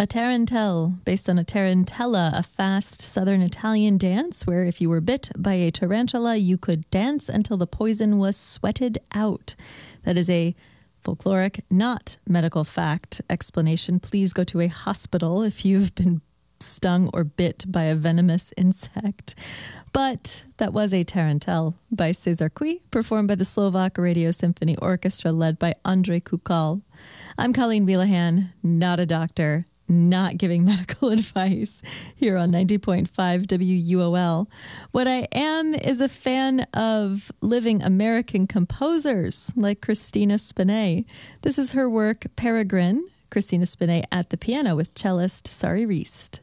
A tarantelle, based on a tarantella, a fast southern Italian dance where if you were bit by a tarantula, you could dance until the poison was sweated out. That is a folkloric, not medical fact explanation. Please go to a hospital if you've been stung or bit by a venomous insect. But that was a tarantelle by Cezar Cui, performed by the Slovak Radio Symphony Orchestra led by Andrei Kukal. I'm Colleen Wheelahan, not a doctor, not giving medical advice here on 90.5 WUOL. What I am is a fan of living American composers like Christina Spiney. This is her work, Peregrine. Christina Spiney at the piano with cellist Sari Riest.